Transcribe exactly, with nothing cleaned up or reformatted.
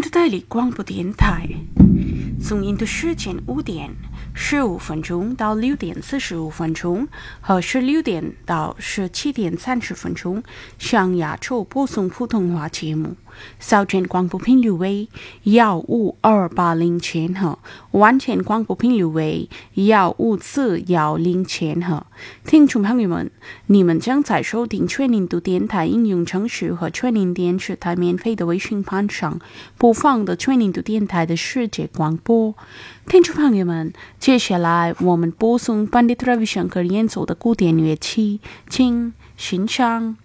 印度代理广播电台，从印度时间五点十五分钟到六点四十五分钟和十六点到十七点三十分钟向亚洲播送普通话节目。早间广播频率为幺五二八零千赫，晚间广播频率为幺五四幺零千赫。听众朋友们，你们将在收听全印度电台应用程序和全印电视台免费的微信盘上播放的全印度电台的世界广播。听众朋友们，接下来我们播送 Pandit Ravi Shankar 演奏的古典乐器，请欣赏。